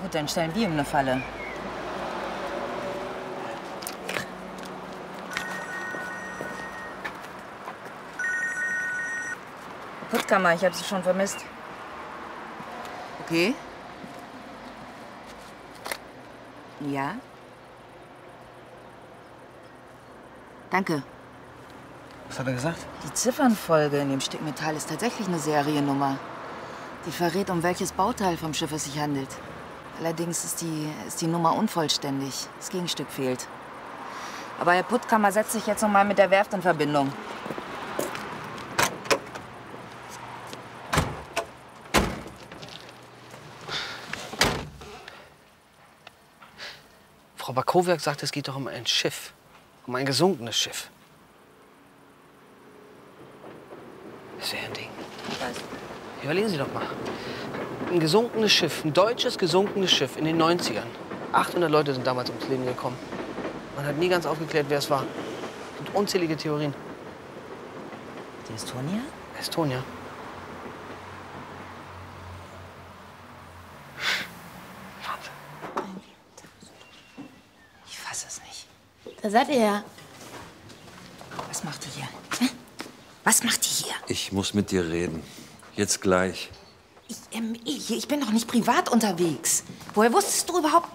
Gut, dann stellen wir ihm eine Falle. Putzkammer, ich habe sie schon vermisst. Okay. Ja? Danke. Was hat er gesagt? Die Ziffernfolge in dem Stück Metall ist tatsächlich eine Seriennummer. Die verrät, um welches Bauteil vom Schiff es sich handelt. Allerdings ist die Nummer unvollständig. Das Gegenstück fehlt. Aber Herr Puttkammer setzt sich jetzt noch mal mit der Werft in Verbindung. Frau Bakowiak sagt, es geht doch um ein Schiff. Um ein gesunkenes Schiff. Das wäre ein Ding. Was? Überlegen Sie doch mal. Ein gesunkenes Schiff, ein deutsches gesunkenes Schiff in den 90ern. 800 Leute sind damals ums Leben gekommen. Man hat nie ganz aufgeklärt, wer es war. Es gibt unzählige Theorien. Die Estonia? Estonia. Wahnsinn. Ich fasse es nicht. Da seid ihr ja. Was macht die hier? Hä? Was macht die hier? Ich muss mit dir reden. Jetzt gleich. Ich bin doch nicht privat unterwegs. Woher wusstest du überhaupt?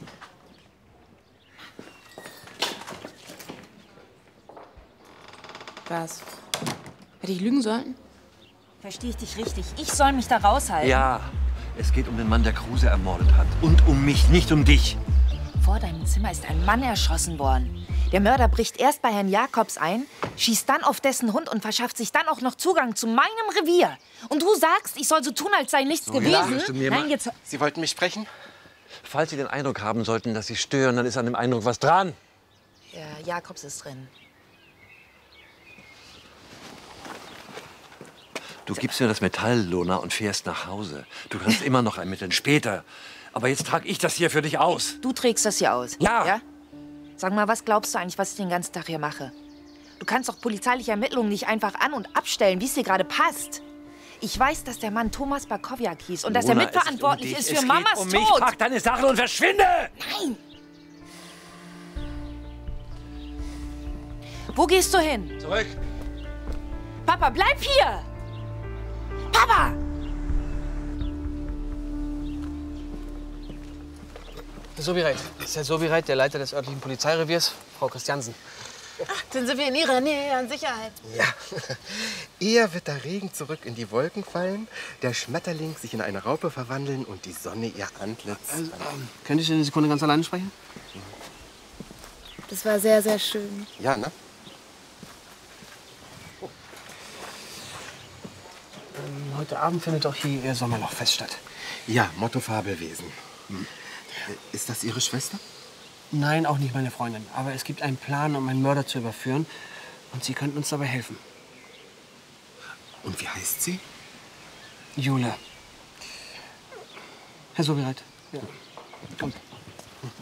Was? Hätte ich lügen sollen? Verstehe ich dich richtig? Ich soll mich da raushalten? Ja, es geht um den Mann, der Kruse ermordet hat. Und um mich, nicht um dich. Vor deinem Zimmer ist ein Mann erschossen worden. Der Mörder bricht erst bei Herrn Jakobs ein, schießt dann auf dessen Hund und verschafft sich dann auch noch Zugang zu meinem Revier. Und du sagst, ich soll so tun, als sei nichts gewesen? Nein, jetzt... Sie wollten mich sprechen? Falls Sie den Eindruck haben sollten, dass Sie stören, dann ist an dem Eindruck was dran. Ja, Jakobs ist drin. Du gibst mir das Metall, Lona, und fährst nach Hause. Du kannst immer noch ermitteln, später. Aber jetzt trage ich das hier für dich aus. Du trägst das hier aus? Ja. Sag mal, was glaubst du eigentlich, was ich den ganzen Tag hier mache? Du kannst doch polizeiliche Ermittlungen nicht einfach an- und abstellen, wie es dir gerade passt. Ich weiß, dass der Mann Thomas Bakowiak hieß und dass er Lona, mitverantwortlich es ist geht für um dich. Mamas Es geht um mich. Tod. Pack deine Sachen und verschwinde! Nein! Wo gehst du hin? Zurück. Papa, bleib hier! Papa! Herr Sobireit. Das ist Herr Sobireit, der Leiter des örtlichen Polizeireviers, Frau Christiansen. Ach, dann sind wir in Ihrer Nähe an Sicherheit. Ja. Eher wird der Regen zurück in die Wolken fallen, der Schmetterling sich in eine Raupe verwandeln und die Sonne ihr Antlitz... Könnte ich eine Sekunde ganz alleine sprechen? Das war sehr, sehr schön. Ja, ne? Heute Abend findet doch hier Ihr Sommerlochfest statt. Ja, Motto Fabelwesen. Ist das Ihre Schwester? Nein, auch nicht meine Freundin. Aber es gibt einen Plan, um einen Mörder zu überführen. Und Sie könnten uns dabei helfen. Und wie heißt sie? Jule. Herr Sobireit. Ja. Kommt.